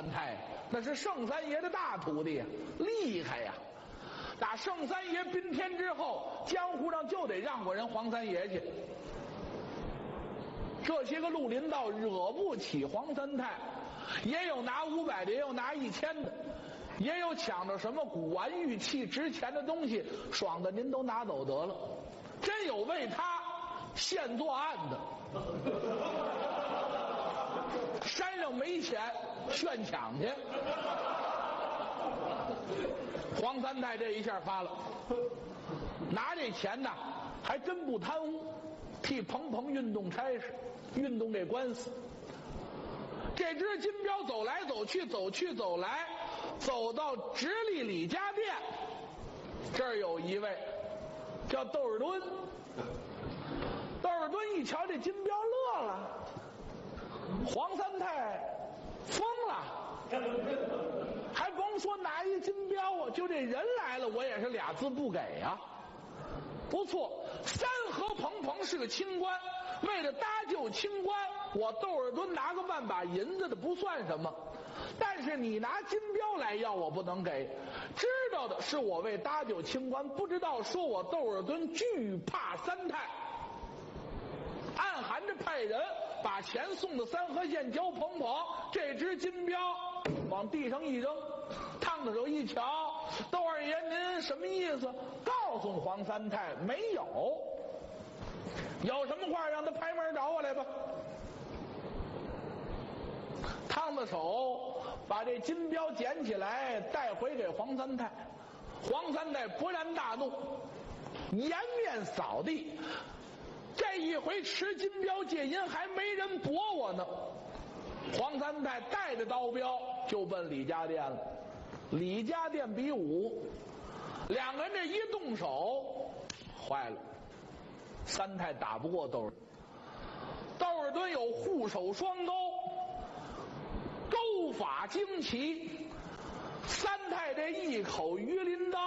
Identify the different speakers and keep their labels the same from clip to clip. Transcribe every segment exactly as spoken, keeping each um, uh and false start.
Speaker 1: 三太，那是圣三爷的大徒弟呀，厉害呀！打圣三爷宾天之后，江湖上就得让过人黄三爷去。这些个绿林道惹不起黄三太，也有拿五百的，也有拿一千的，也有抢着什么古玩玉器值钱的东西，爽的您都拿走得了。真有为他现作案的，山上没钱炫抢去。黄三太这一下发了，拿这钱呢还真不贪污，替彭彭运动差事，运动这官司。这只金镖走来走去，走去走来，走到直隶李家店，这儿有一位叫窦尔敦。窦尔敦一瞧这金镖乐了，黄三太疯了，还甭说拿一金镖啊，就这人来了，我也是俩字不给啊。不错，三河彭彭是个清官，为了搭救清官，我窦尔敦拿个万把银子的不算什么，但是你拿金镖来要我不能给。知道的是我为搭救清官，不知道说我窦尔敦惧怕三太，暗含着派人把钱送到三河县交彭彭，这只金镖往地上一扔，烫的手一瞧，窦二爷您什么意思？告诉黄三太没有，有什么话让他拍门找我来吧。烫的手把这金镖捡起来带回给黄三太，黄三太勃然大怒，颜面扫地，这一回持金镖借银还没人驳我呢。黄三太带着刀镖就奔李家店了。李家店比武，两个人这一动手，坏了，三太打不过窦尔。窦尔敦有护手双钩，钩法精奇，三太这一口鱼鳞刀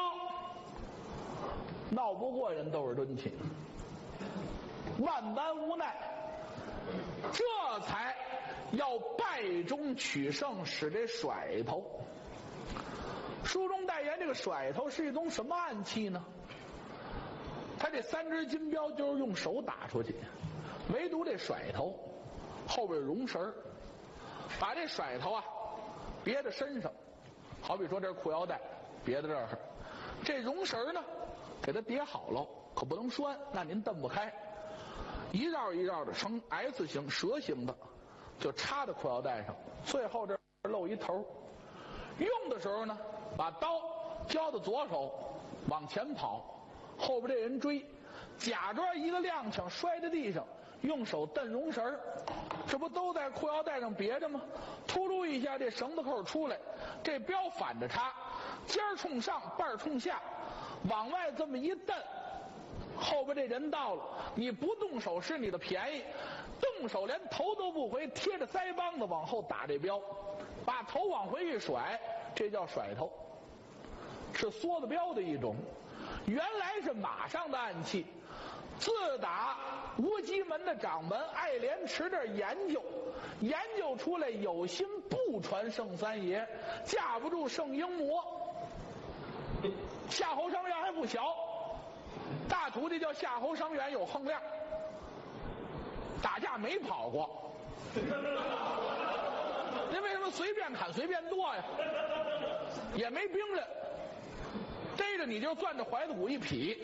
Speaker 1: 闹不过人窦尔敦去，万般无奈，这才要败中取胜，使这甩头。书中代言这个甩头是一种什么暗器呢？他这三只金镖就是用手打出去，唯独这甩头后边有绒绳，把这甩头啊别在身上，好比说这是裤腰带别在这儿，这绒绳呢给它叠好了，可不能拴，那您蹬不开，一绕一绕的成 S 型蛇形的，就插在裤腰带上，最后这露一头。用的时候呢，把刀交到左手往前跑，后边这人追，假装一个踉跄摔在地上，用手蹬绒绳，这不都在裤腰带上别着吗？突噜一下，这绳子扣出来，这镖反着插，尖儿冲上，把儿冲下，往外这么一蹬，后边这人到了，你不动手是你的便宜，动手连头都不回，贴着腮帮子往后打这镖，把头往回一甩，这叫甩头，是梭子镖的一种，原来是马上的暗器。自打无极门的掌门爱莲池这儿研究研究出来，有心不传圣三爷，架不住圣婴魔。夏侯伤员还不小，大徒弟叫夏侯伤员，有横量，打架没跑过。您为什么随便砍随便剁呀？也没兵刃，逮着你就攥着怀子骨一劈。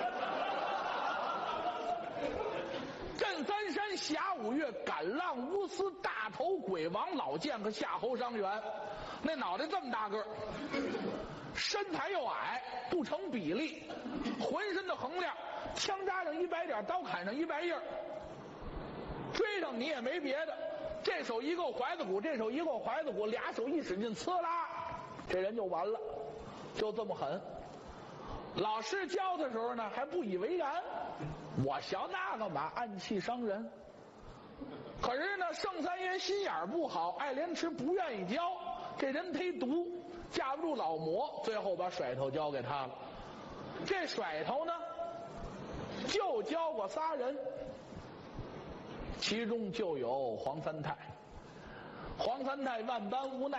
Speaker 1: 震三山峡五岳，赶浪无私，大头鬼王老剑客夏侯伤员，那脑袋这么大个儿，身材又矮，不成比例，浑身的横量，枪扎上一百点，刀砍上一百印，追上你也没别的，这手一个怀子骨，这手一个怀子骨，俩手一使劲，呲啦，这人就完了，就这么狠。老师教的时候呢，还不以为然，我学那个嘛，暗器伤人。可是呢，圣三爷心眼不好，爱莲池不愿意教，这人忒毒，架不住老魔，最后把甩头交给他了。这甩头呢，就教过仨人，其中就有黄三太。黄三太万般无奈。